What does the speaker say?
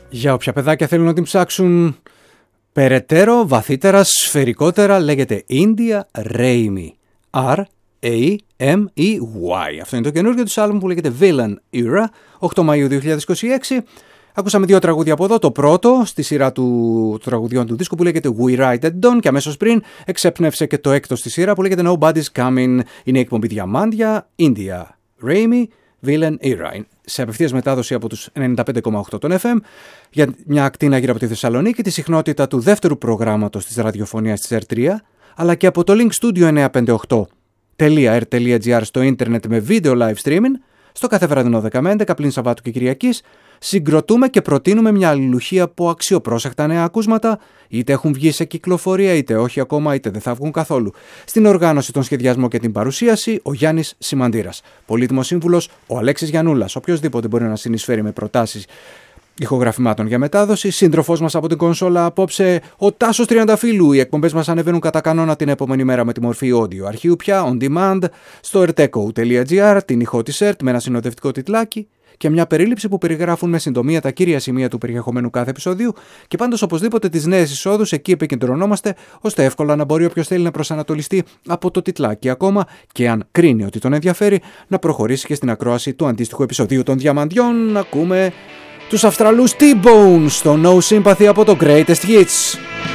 Για όποια παιδάκια θέλουν να την ψάξουν περαιτέρω, βαθύτερα, σφαιρικότερα, λέγεται India Raimi. R-A-M-E-Y. Αυτό είναι το καινούργιο τους άλμπουμ που λέγεται Villain Era, 8 Μαΐου 2026. Ακούσαμε δύο τραγούδια από εδώ. Το πρώτο στη σειρά του τραγουδιών του δίσκου που λέγεται We Ride at Dawn και αμέσως πριν εξέπνευσε και το έκτο στη σειρά που λέγεται Nobody's Coming. Είναι η εκπομπή Διαμάντια, India Raimi, Villain Era. Σε απευθείας μετάδοση από τους 95,8 των FM για μια ακτίνα γύρω από τη Θεσσαλονίκη, τη συχνότητα του δεύτερου προγράμματος της ραδιοφωνίας της R3, αλλά και από το Link Studio 958.r.gr στο ίντερνετ με βίντεο live streaming, στο κάθε βραδινό 10 με 11 πλην Σαββάτου και Κυριακής, συγκροτούμε και προτείνουμε μια αλληλουχία από αξιοπρόσεκτα νέα ακούσματα, είτε έχουν βγει σε κυκλοφορία, είτε όχι ακόμα, είτε δεν θα βγουν καθόλου. Στην οργάνωση, τον σχεδιασμό και την παρουσίαση, ο Γιάννης Σιμαντήρας. Πολύτιμος σύμβουλος, ο Αλέξης Γιαννούλας. Οποιοσδήποτε μπορεί να συνεισφέρει με προτάσεις ηχογραφημάτων για μετάδοση. Σύντροφός μας από την κονσόλα απόψε, ο Τάσος Τριανταφύλου. Οι εκπομπές μας ανεβαίνουν κατά κανόνα την επόμενη μέρα με τη μορφή audio. Αρχείου πια, on demand, στο erteco.gr, την ηχό της ERT με ένα συνοδευτικό τιτλάκι και μια περίληψη που περιγράφουν με συντομία τα κύρια σημεία του περιεχομένου κάθε επεισοδίου και πάντως οπωσδήποτε τις νέες εισόδους εκεί επικεντρωνόμαστε ώστε εύκολα να μπορεί όποιος θέλει να προσανατολιστεί από το τιτλάκι ακόμα και αν κρίνει ότι τον ενδιαφέρει να προχωρήσει και στην ακρόαση του αντίστοιχου επεισοδίου των Διαμαντιών. Ακούμε τους Αυστραλούς T-Bone στο No Sympathy από το Greatest Hits.